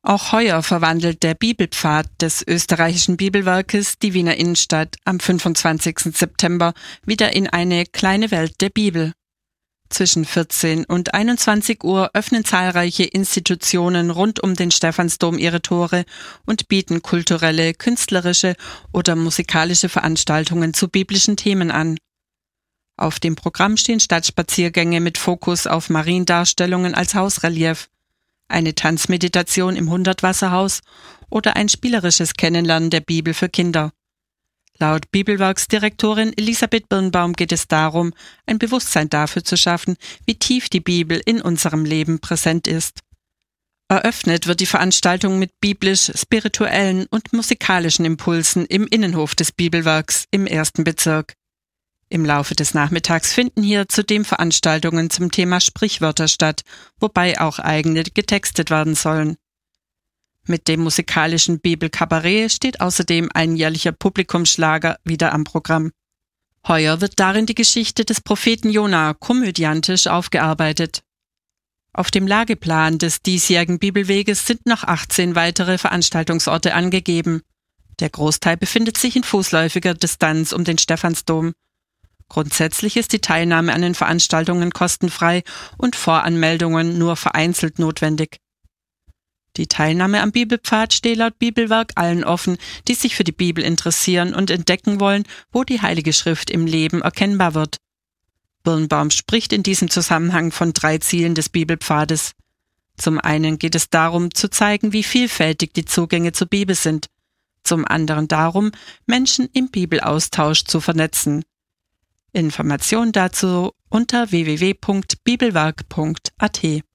Auch heuer verwandelt der Bibelpfad des österreichischen Bibelwerkes die Wiener Innenstadt am 25. September wieder in eine kleine Welt der Bibel. Zwischen 14 und 21 Uhr öffnen zahlreiche Institutionen rund um den Stephansdom ihre Tore und bieten kulturelle, künstlerische oder musikalische Veranstaltungen zu biblischen Themen an. Auf dem Programm stehen Stadtspaziergänge mit Fokus auf Mariendarstellungen als Hausrelief, eine Tanzmeditation im Hundertwasserhaus oder ein spielerisches Kennenlernen der Bibel für Kinder. Laut Bibelwerksdirektorin Elisabeth Birnbaum geht es darum, ein Bewusstsein dafür zu schaffen, wie tief die Bibel in unserem Leben präsent ist. Eröffnet wird die Veranstaltung mit biblisch-spirituellen und musikalischen Impulsen im Innenhof des Bibelwerks im 1. Bezirk. Im Laufe des Nachmittags finden hier zudem Veranstaltungen zum Thema Sprichwörter statt, wobei auch eigene getextet werden sollen. Mit dem musikalischen Bibelkabarett steht außerdem ein jährlicher Publikumsschlager wieder am Programm. Heuer wird darin die Geschichte des Propheten Jona komödiantisch aufgearbeitet. Auf dem Lageplan des diesjährigen Bibelweges sind noch 18 weitere Veranstaltungsorte angegeben. Der Großteil befindet sich in fußläufiger Distanz um den Stephansdom. Grundsätzlich ist die Teilnahme an den Veranstaltungen kostenfrei und Voranmeldungen nur vereinzelt notwendig. Die Teilnahme am Bibelpfad steht laut Bibelwerk allen offen, die sich für die Bibel interessieren und entdecken wollen, wo die Heilige Schrift im Leben erkennbar wird. Birnbaum spricht in diesem Zusammenhang von 3 Zielen des Bibelpfades. Zum einen geht es darum, zu zeigen, wie vielfältig die Zugänge zur Bibel sind. Zum anderen darum, Menschen im Bibelaustausch zu vernetzen. Informationen dazu unter www.bibelwerk.at.